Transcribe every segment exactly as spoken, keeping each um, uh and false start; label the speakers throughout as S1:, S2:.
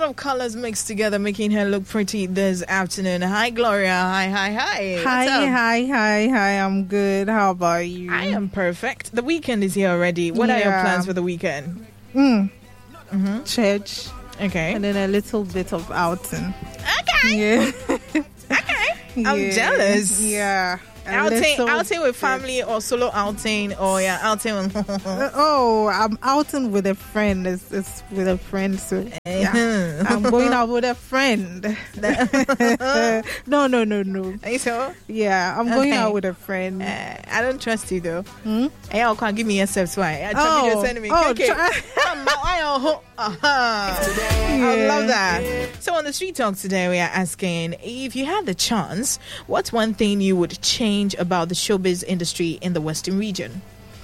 S1: of colors mixed together, making her look pretty this afternoon. Hi, Gloria. Hi, hi, hi.
S2: Hi,
S1: What's up?
S2: hi, hi, hi. I'm good. How about you?
S1: I am perfect. The weekend is here already. What
S2: yeah.
S1: are your plans for the weekend?
S2: Mm.
S1: Mm-hmm.
S2: Church.
S1: Okay.
S2: And then a little bit of outing.
S1: Okay.
S2: Yeah.
S1: Okay. I'm
S2: yeah.
S1: jealous.
S2: Yeah.
S1: Outing, outing with family or solo outing or yeah, outing with
S2: uh, oh, I'm outing with a friend. It's, it's with a friend, so yeah. I'm going out with a friend. no, no, no, no.
S1: Are you sure?
S2: Yeah, I'm going
S1: okay.
S2: out with a friend.
S1: Uh, I don't trust you though.
S2: Hmm?
S1: Hey, I can't give me a steps. Why? I
S2: oh,
S1: you sending me.
S2: Oh,
S1: okay.
S2: Try-
S1: uh-huh. I love that. So on the Street Talk today, we are asking if you had the chance, what's one thing you would change about the showbiz industry in the Western region?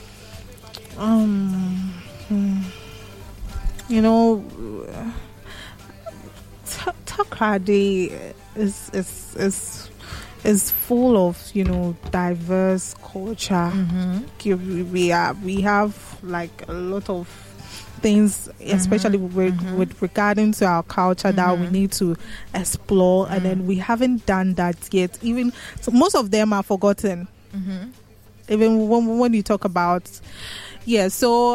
S2: Um, you know, Takoradi is is is is full of, you know, diverse culture. Mm-hmm. We are we have like a lot of things, especially mm-hmm. with, mm-hmm. with regarding to our culture, mm-hmm. that we need to explore, mm-hmm. and then we haven't done that yet. Even so, most of them are forgotten. Mm-hmm. Even when, when you talk about, yeah. So,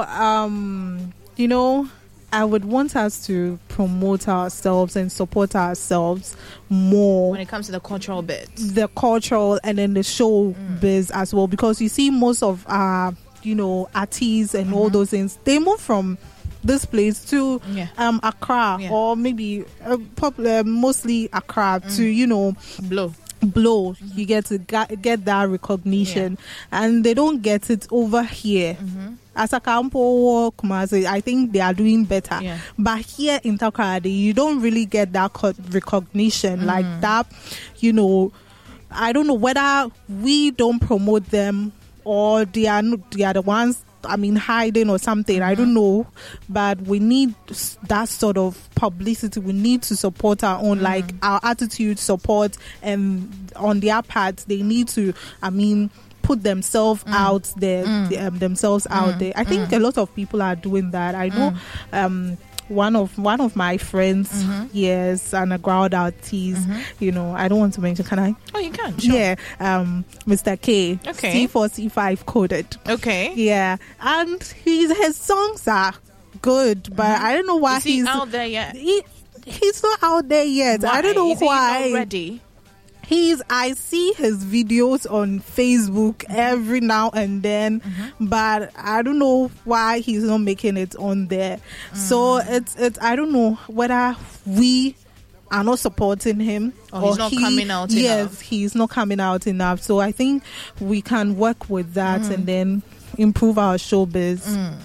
S2: um, you know, I would want us to promote ourselves and support ourselves more
S1: when it comes to the cultural bit,
S2: the cultural, and then the show mm. biz as well, because you see most of our, you know, artists and mm-hmm. all those things, they move from this place to yeah. um Accra yeah. or maybe uh, popular, mostly Accra mm. to, you know,
S1: blow
S2: blow mm-hmm. you get to get, get that recognition, yeah. and they don't get it over here. Mm-hmm. As a Campo or Kumasi, I think they are doing better, yeah. but here in Takoradi, you don't really get that co- recognition mm. like that. You know, I don't know whether we don't promote them or they are they are the ones, I mean, hiding or something. Mm-hmm. I don't know, but we need that sort of publicity. We need to support our own, mm-hmm. like our attitude, support, and on their part, they need to, I mean, put themselves mm. out there, mm. um, themselves mm. out there. I think mm. a lot of people are doing that. I know. Mm. Um, One of one of my friends, mm-hmm. yes, and a ground artist, mm-hmm. you know, I don't want to mention, can I?
S1: Oh, you can, sure.
S2: Yeah, um, Mister K,
S1: okay.
S2: C four C five coded.
S1: Okay.
S2: Yeah, and his, his songs are good, but mm-hmm. I don't know why
S1: Is he
S2: he's
S1: out there yet.
S2: He, he's not out there yet.
S1: Why?
S2: I don't know
S1: Is
S2: why.
S1: He not ready?
S2: He's, I see his videos on Facebook mm-hmm. every now and then, mm-hmm. but I don't know why he's not making it on there. Mm. So it's, it's, I don't know whether we are not supporting him
S1: or,
S2: or
S1: he's not
S2: he,
S1: coming out
S2: yes,
S1: enough.
S2: he's not coming out enough. So I think we can work with that mm. and then improve our showbiz. Mm.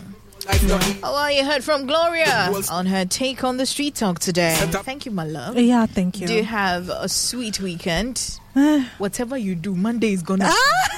S1: Oh, well, you heard from Gloria on her take on the Street Talk today. Thank you, my love.
S2: Yeah, thank you.
S1: Do you have a sweet weekend? Whatever you do, Monday is gonna.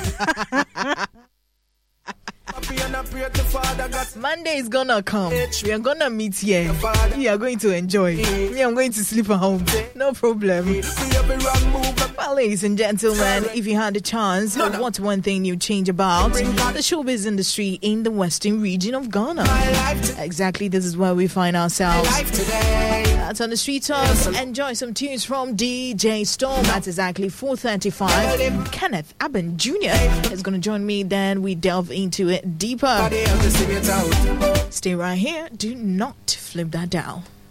S1: Monday is gonna come. We are gonna meet here. We are going to enjoy. We are going to sleep at home. No problem. Well, ladies and gentlemen, if you had a chance, what's one thing you change about the showbiz industry in the Western region of Ghana? Exactly, this is where we find ourselves. That's on the Street Talk. Enjoy some tunes from D J Storm. That's exactly four thirty-five. Kenneth Aben Junior is going to join me. Then we delve into it deeper. Stay right here. Do not flip that down.